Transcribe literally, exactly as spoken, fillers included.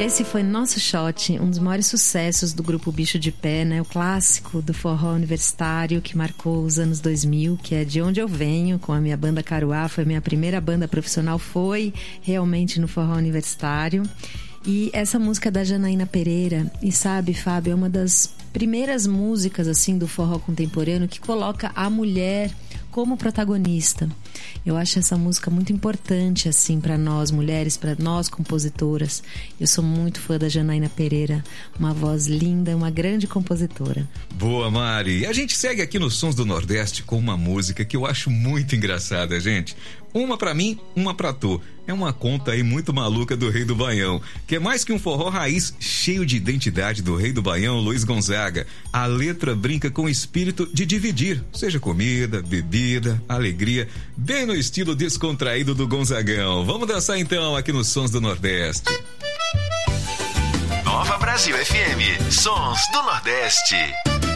Esse foi Nosso Shot, um dos maiores sucessos do grupo Bicho de Pé, né? O clássico do forró universitário que marcou os anos dois mil, que é de onde eu venho, com a minha banda Caruá. Foi a minha primeira banda profissional, foi realmente no forró universitário. E essa música é da Janaína Pereira, e sabe, Fábio, é uma das primeiras músicas assim do forró contemporâneo que coloca a mulher como protagonista. Eu acho essa música muito importante assim para nós mulheres, para nós compositoras. Eu sou muito fã da Janaína Pereira, uma voz linda, uma grande compositora. Boa, Mari. A gente segue aqui nos Sons do Nordeste com uma música que eu acho muito engraçada, gente. Uma pra mim, uma pra tu. É uma conta aí muito maluca do Rei do Baião, que é mais que um forró raiz cheio de identidade do Rei do Baião, Luiz Gonzaga. A letra brinca com o espírito de dividir, seja comida, bebida, alegria, bem no estilo descontraído do Gonzagão. Vamos dançar então aqui nos Sons do Nordeste. Nova Brasil F M, Sons do Nordeste.